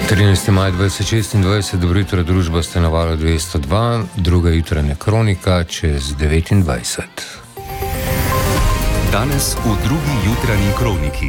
13. maj 2026, dobro jutro, družba Stanovala 202, druga jutranja kronika čez 29. Danes v drugi jutranji kroniki.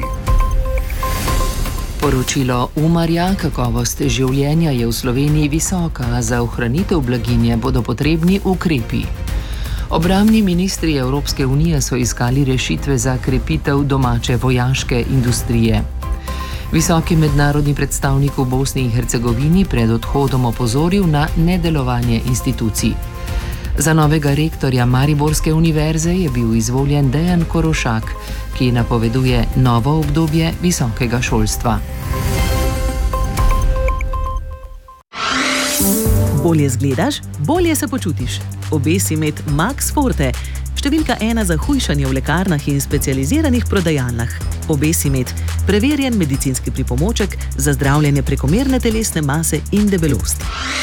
Poročilo Umarja, kakovost življenja je v Sloveniji visoka, za ohranitev blaginje bodo potrebni ukrepi. Obrambni ministri Evropske unije so iskali rešitve za krepitev domače vojaške industrije. Visoki mednarodni predstavnik v Bosni in Hercegovini pred odhodom opozoril na nedelovanje institucij. Za novega rektorja Mariborske univerze je bil izvoljen Dejan Korošak, ki napoveduje novo obdobje visokega šolstva. Bolje zgledaš, bolje se počutiš. Obesi med Max Forte, številka 1 za hujšanje v lekarnah in specializiranih prodajalnah. Obesi med, preverjen medicinski pripomoček za zdravljenje prekomerne telesne mase in debelosti.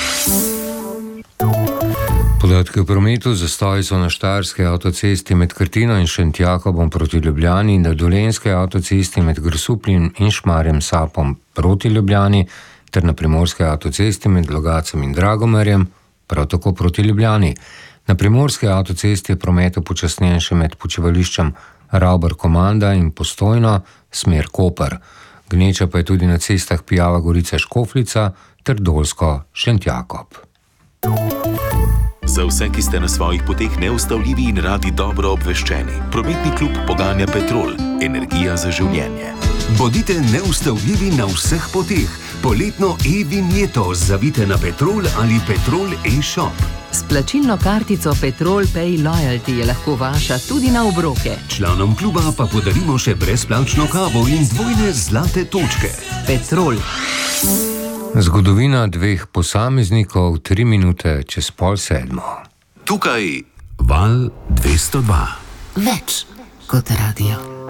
Podatki o prometu. Zastoji so na štajerski avtocesti med Krtino in Šentjakobom proti Ljubljani, na dolenjski avtocesti med Grosupljem in Šmarjem Sapom proti Ljubljani ter na primorski avtocesti med Logacem in Dragomerjem prav tako proti Ljubljani. Na primorski avtocesti je promet upočasnjen še med počivališčem Ravbar-Komanda in Postojno, smer Koper. Gneča pa je tudi na cestah Pijava Gorica-Škofljica ter Dolsko-Šentjakob. Za vse, ki ste na svojih poteh neustavljivi in radi dobro obveščeni, prometni klub poganja Petrol, energija za življenje. Bodite neustavljivi na vseh poteh. Poletno e-vinjeto zavite na Petrol ali Petrol e-shop. S plačilno kartico Petrol Pay Loyalty je lahko vaša tudi na obroke. Članom kluba pa podarimo še brezplačno kavo in dvojne zlate točke. Petrol. Zgodovina dveh posameznikov 3 minute čez 6:30. Tukaj Val 202. Več kot radio.